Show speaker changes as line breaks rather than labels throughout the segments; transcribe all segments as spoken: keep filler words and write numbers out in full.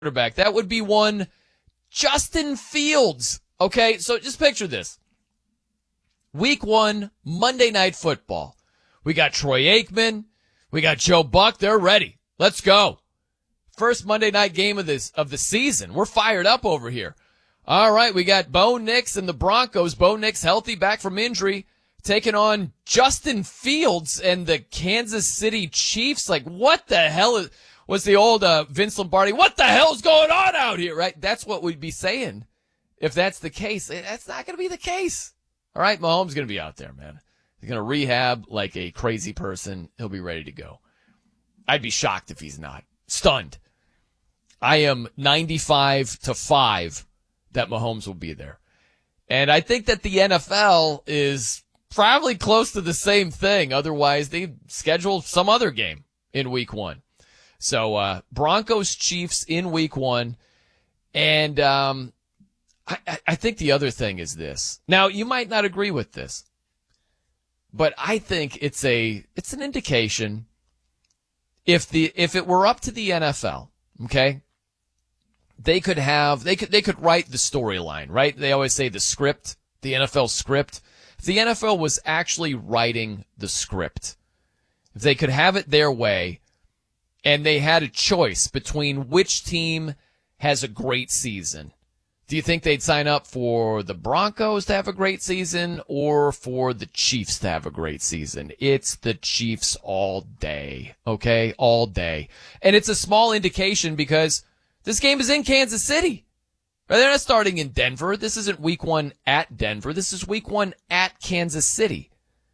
quarterback. That would be one Justin Fields. Okay, so just picture this. Week one, Monday Night Football. We got Troy Aikman. We got Joe Buck. They're ready. Let's go. First Monday night game of this of the season. We're fired up over here. All right, we got Bo Nix and the Broncos. Bo Nix healthy, back from injury, taking on Justin Fields and the Kansas City Chiefs. Like, what the hell is, was the old uh, Vince Lombardi? What the hell's going on out here, right? That's what we'd be saying if that's the case. That's not going to be the case. All right, Mahomes going to be out there, man. He's going to rehab like a crazy person. He'll be ready to go. I'd be shocked if he's not. Stunned. I am ninety-five to five that Mahomes will be there. And I think that the N F L is probably close to the same thing. Otherwise, they scheduled some other game in week one. So, uh, Broncos Chiefs in week one. And, um, I, I think the other thing is this. Now, you might not agree with this, but I think it's a, it's an indication if the, if it were up to the N F L, okay? They could have, they could, they could write the storyline, right? They always say the script, the N F L script. If the N F L was actually writing the script, if they could have it their way and they had a choice between which team has a great season, do you think they'd sign up for the Broncos to have a great season or for the Chiefs to have a great season? It's the Chiefs all day, okay? All day. And it's a small indication because this game is in Kansas City. They're not starting in Denver. This isn't week one at Denver. This is week one at Kansas City.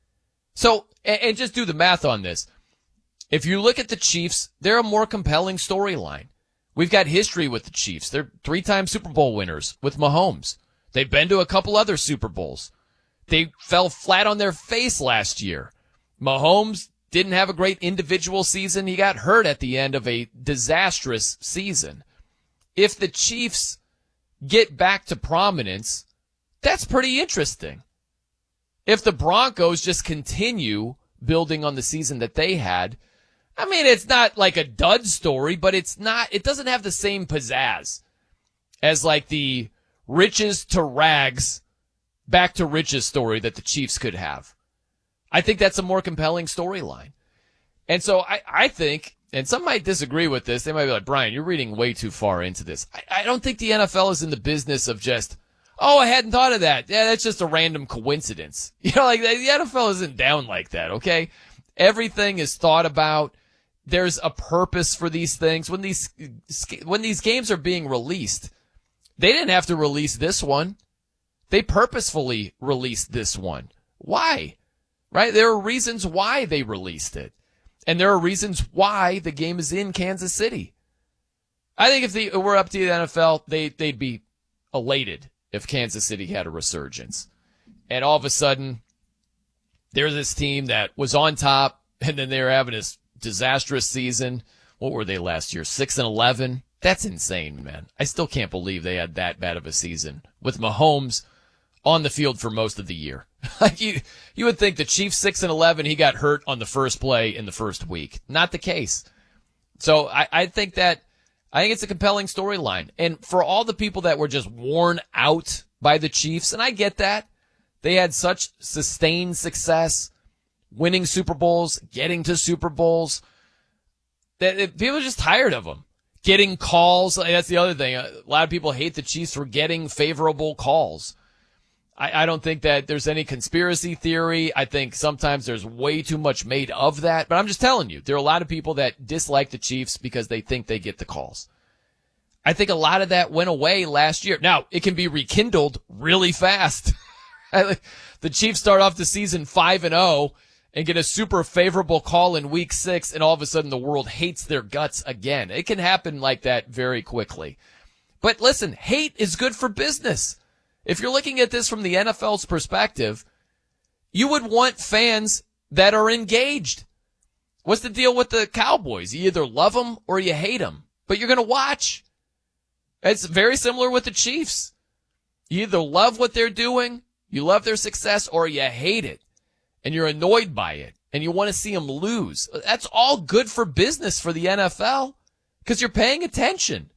So, and just do the math on this. If you look at the Chiefs, they're a more compelling storyline. We've got history with the Chiefs. They're three-time Super Bowl winners with Mahomes. They've been to a couple other Super Bowls. They fell flat on their face last year. Mahomes didn't have a great individual season. He got hurt at the end of a disastrous season. If the Chiefs get back to prominence, that's pretty interesting. If the Broncos just continue building on the season that they had, I mean, it's not like a dud story, but it's not, it doesn't have the same pizzazz as like the riches to rags, back to riches story that the Chiefs could have. I think that's a more compelling storyline. And so I, I think, and some might disagree with this. They might be like, Brian, you're reading way too far into this. I, I don't think the N F L is in the business of just, oh, I hadn't thought of that. Yeah, that's just a random coincidence. You know, like the N F L isn't down like that, okay? Everything is thought about. There's a purpose for these things. When these, when these games are being released, they didn't have to release this one. They purposefully released this one. Why? Right? There are reasons why they released it. And there are reasons why the game is in Kansas City. I think if they were up to the N F L, they, they'd be elated if Kansas City had a resurgence. And all of a sudden, they're this team that was on top, and then they're having this disastrous season. What were they last year? six and eleven? That's insane, man. I still can't believe they had that bad of a season with Mahomes on the field for most of the year. Like you, you would think the Chiefs six and eleven, he got hurt on the first play in the first week. Not the case. So I, I think that, I think it's a compelling storyline. And for all the people that were just worn out by the Chiefs, and I get that, they had such sustained success, winning Super Bowls, getting to Super Bowls, that it, people are just tired of them. Getting calls, like, that's the other thing. A lot of people hate the Chiefs for getting favorable calls. I, I don't think that there's any conspiracy theory. I think sometimes there's way too much made of that. But I'm just telling you, there are a lot of people that dislike the Chiefs because they think they get the calls. I think a lot of that went away last year. Now, it can be rekindled really fast. The Chiefs start off the season five and oh and get a super favorable call in week six, and all of a sudden the world hates their guts again. It can happen like that very quickly. But listen, hate is good for business. If you're looking at this from the N F L's perspective, you would want fans that are engaged. What's the deal with the Cowboys? You either love them or you hate them, but you're going to watch. It's very similar with the Chiefs. You either love what they're doing, you love their success, or you hate it, and you're annoyed by it, and you want to see them lose. That's all good for business for the N F L because you're paying attention.